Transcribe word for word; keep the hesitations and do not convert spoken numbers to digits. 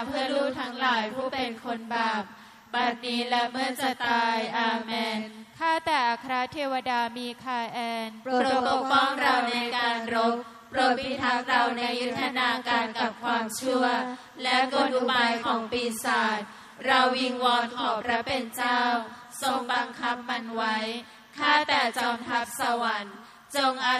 เพื่อลูกทั้งหลายผู้เป็นคนบาปบัดนี้และเมื่อจะตายอาเมนข้าแต่อัครเทวดามีคาแอนโปรดปกป้องเราในการรบโปรดพิทักษ์เราในยุทธนาการกับความชั่วและกลอุบายของปีศาจเราวิงวอนขอพระเป็นเจ้าทรงบังคับมันไว้ข้าแต่จอมทัพสวรรค์จงอา